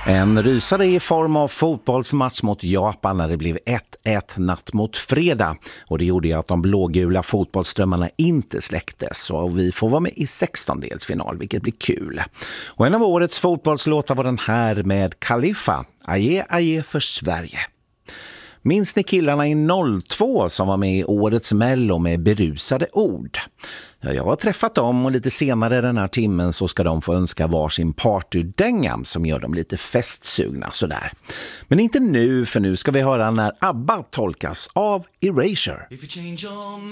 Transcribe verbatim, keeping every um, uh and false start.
En rysare i form av fotbollsmatch mot Japan när det blev ett ett natt mot fredag. Och det gjorde ju att de blågula fotbollsströmmarna inte släcktes. Och vi får vara med i sextondelsfinal, vilket blir kul. Och en av årets fotbollslåtar var den här med Khalifa. Aje, aje för Sverige. Minns ni killarna i noll två som var med i årets Mello med berusade ord? Ja, jag har träffat dem och lite senare den här timmen så ska de få önska varsin partydänga som gör dem lite festsugna sådär. Men inte nu, för nu ska vi höra när ABBA tolkas av Erasure.